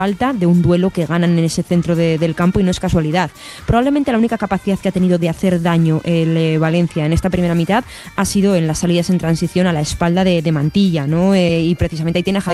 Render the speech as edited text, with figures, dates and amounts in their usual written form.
falta de un duelo que ganan en ese centro del campo y no es casualidad. Probablemente la única capacidad que ha tenido de hacer daño el Valencia en esta primera mitad ha sido en las salidas en transición a la espalda de Mantilla, ¿no? Y precisamente ahí tiene a